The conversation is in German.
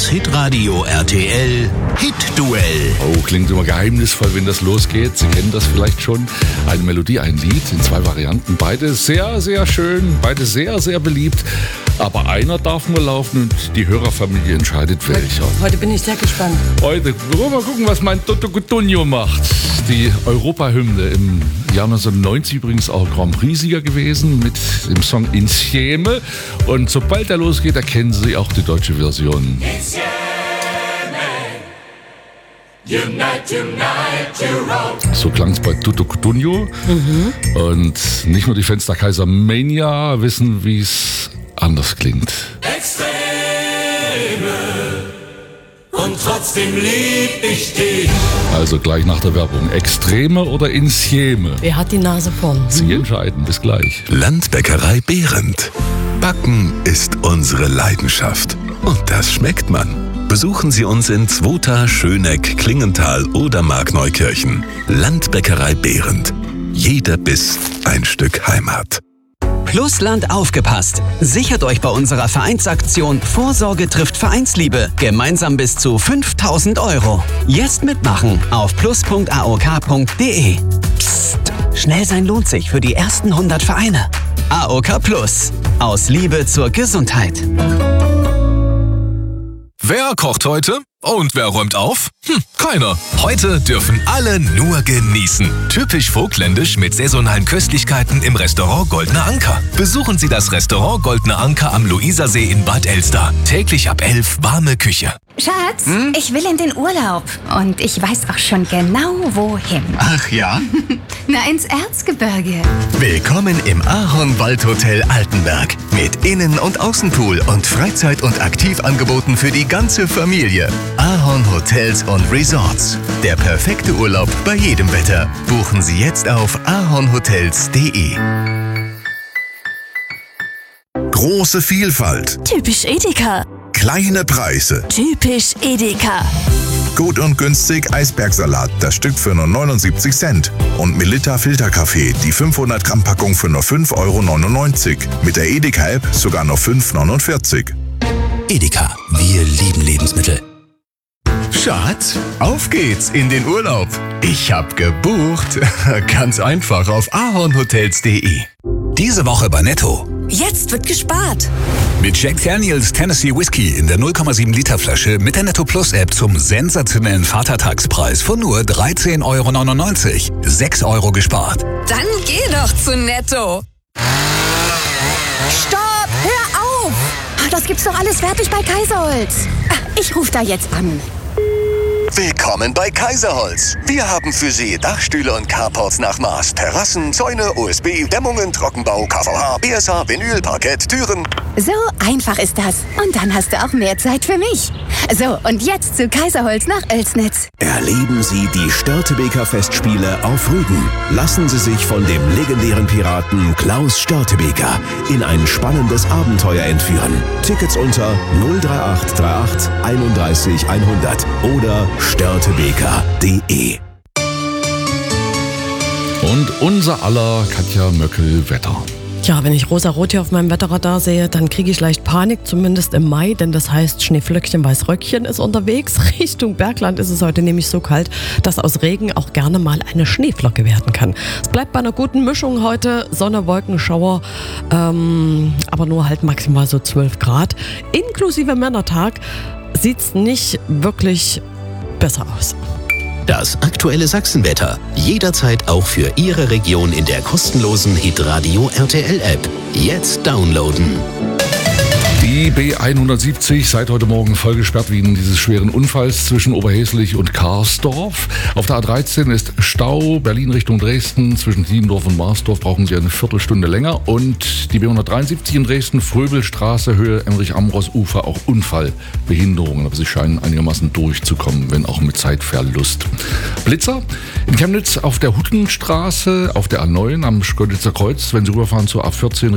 Das Hitradio RTL Hit-Duell. Oh, klingt immer geheimnisvoll, wenn das losgeht. Sie kennen das vielleicht schon. Eine Melodie, ein Lied in 2 Varianten. Beide sehr, sehr schön, beide sehr, sehr beliebt. Aber einer darf nur laufen und die Hörerfamilie entscheidet welcher. Heute bin ich sehr gespannt. Heute wollen wir mal gucken, was mein Toto Cutugno macht. Die Europahymne im Jahr 1990 übrigens auch Grand Prix-Sieger gewesen mit dem Song Insieme. Und sobald er losgeht, erkennen Sie auch die deutsche Version. So klang es bei Toto Cutugno. Und nicht nur die Fans der Kaiser Mania wissen, wie es anders klingt. Extreme und trotzdem lieb ich dich. Also gleich nach der Werbung. Extreme oder Insieme? Wer hat die Nase vorn? Sie entscheiden. Bis gleich. Landbäckerei Behrendt. Backen ist unsere Leidenschaft. Und das schmeckt man. Besuchen Sie uns in Zwota, Schöneck, Klingenthal oder Markneukirchen. Landbäckerei Behrendt. Jeder Biss ein Stück Heimat. Plusland aufgepasst. Sichert euch bei unserer Vereinsaktion Vorsorge trifft Vereinsliebe gemeinsam bis zu 5.000 €. Jetzt mitmachen auf plus.aok.de. Psst, schnell sein lohnt sich für die ersten 100 Vereine. AOK Plus. Aus Liebe zur Gesundheit. Wer kocht heute? Und wer räumt auf? Keiner. Heute dürfen alle nur genießen. Typisch vogtländisch mit saisonalen Köstlichkeiten im Restaurant Goldener Anker. Besuchen Sie das Restaurant Goldener Anker am Luisersee in Bad Elster. Täglich ab 11 warme Küche. Schatz, ich will in den Urlaub. Und ich weiß auch schon genau, wohin. Ach ja? Na, ins Erzgebirge. Willkommen im Ahorn-Waldhotel Altenberg. Mit Innen- und Außenpool und Freizeit- und Aktivangeboten für die ganze Familie. Ahorn Hotels und Resorts. Der perfekte Urlaub bei jedem Wetter. Buchen Sie jetzt auf ahornhotels.de. Große Vielfalt. Typisch Edeka. Kleine Preise. Typisch Edeka. Gut und günstig Eisbergsalat, das Stück für nur 79 Cent. Und Melitta Filterkaffee, die 500 Gramm Packung für nur 5,99 €. Mit der Edeka-App sogar nur 5,49 €. Edeka, wir lieben Lebensmittel. Schatz, auf geht's in den Urlaub. Ich hab gebucht. Ganz einfach auf ahornhotels.de. Diese Woche bei Netto. Jetzt wird gespart. Mit Jack Daniels Tennessee Whiskey in der 0,7 Liter Flasche mit der Netto Plus App zum sensationellen Vatertagspreis von nur 13,99 €. 6 € gespart. Dann geh doch zu Netto. Stopp! Hör auf! Das gibt's doch alles fertig bei Kaiserholz. Ich rufe da jetzt an. Willkommen bei Kaiserholz. Wir haben für Sie Dachstühle und Carports nach Maß. Terrassen, Zäune, OSB, Dämmungen, Trockenbau, KVH, BSH, Vinyl, Parkett, Türen. So einfach ist das. Und dann hast du auch mehr Zeit für mich. So, und jetzt zu Kaiserholz nach Oelsnitz. Erleben Sie die Störtebeker Festspiele auf Rügen. Lassen Sie sich von dem legendären Piraten Klaus Störtebeker in ein spannendes Abenteuer entführen. Tickets unter 03838 31 100 oder störtebeker.de. Und unser aller Katja Möckel-Wetter. Ja, wenn ich rosa-rot hier auf meinem Wetterradar sehe, dann kriege ich leicht Panik, zumindest im Mai, denn das heißt, Schneeflöckchen, Weißröckchen ist unterwegs. Richtung Bergland ist es heute nämlich so kalt, dass aus Regen auch gerne mal eine Schneeflocke werden kann. Es bleibt bei einer guten Mischung heute, Sonne, Wolken, Schauer, aber nur halt maximal so 12 Grad. Inklusive Männertag sieht's nicht wirklich besser aus. Das aktuelle Sachsenwetter. Jederzeit auch für Ihre Region in der kostenlosen Hitradio RTL App. Jetzt downloaden. Die B170 seit heute Morgen voll gesperrt wegen dieses schweren Unfalls zwischen Oberheslich und Karsdorf. Auf der A13 ist Stau, Berlin Richtung Dresden. Zwischen Tiendorf und Marsdorf brauchen Sie eine Viertelstunde länger. Und die B173 in Dresden, Fröbelstraße, Höhe Emrich-Ambros-Ufer, auch Unfallbehinderungen. Aber sie scheinen einigermaßen durchzukommen, wenn auch mit Zeitverlust. Blitzer in Chemnitz auf der Huttenstraße, auf der A9 am Schkeuditzer Kreuz, wenn Sie rüberfahren zur A14